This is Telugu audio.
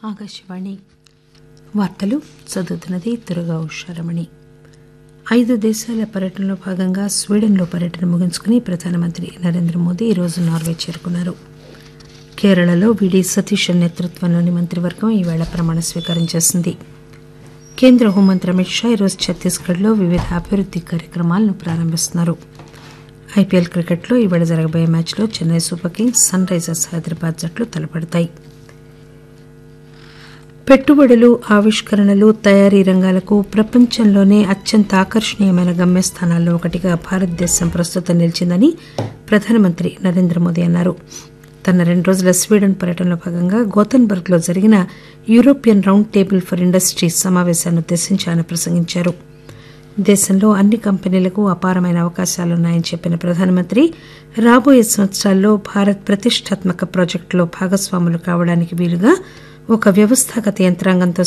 ఆకాశవాణి వార్తలు చదువుతున్నది దుర్గా ఉషారమణి. 5 దేశాల పర్యటనలో భాగంగా స్వీడన్లో పర్యటన ముగించుకుని ప్రధానమంత్రి నరేంద్ర మోదీ ఈరోజు నార్వే చేరుకున్నారు. కేరళలో వీడి సతీశన్ నేతృత్వంలోని మంత్రివర్గం ఈవేళ ప్రమాణ స్వీకారం చేసింది. కేంద్ర హోంమంత్రి అమిత్ షా ఈరోజు ఛత్తీస్గఢ్లో వివిధ అభివృద్ది కార్యక్రమాలను ప్రారంభిస్తున్నారు. ఐపీఎల్ క్రికెట్లో ఈవేళ జరగబోయే మ్యాచ్లో Chennai super Kings, sun Risers Hyderabad జట్లు తలపడతాయి. పెట్టుబడులు, ఆవిష్కరణలు, తయారీ రంగాలకు ప్రపంచంలోనే అత్యంత ఆకర్షణీయమైన గమ్యస్థానాల్లో ఒకటిగా భారతదేశం ప్రస్తుతం నిలిచిందని ప్రధానమంత్రి నరేంద్ర మోదీ అన్నారు. తన 2 రోజుల స్వీడన్ పర్యటనలో భాగంగా గోథెన్బర్గ్లో జరిగిన European round table for industries సమావేశాన్ని ఉద్దేశించి ఆయన ప్రసంగించారు. దేశంలో అన్ని కంపెనీలకు అపారమైన అవకాశాలున్నాయని చెప్పిన ప్రధానమంత్రి రాబోయే సంవత్సరాల్లో భారత్ ప్రతిష్టాత్మక ప్రాజెక్టులో భాగస్వాములు కావడానికి వీలుగా ఒక వ్యవస్థాగత యంత్రాంగంతో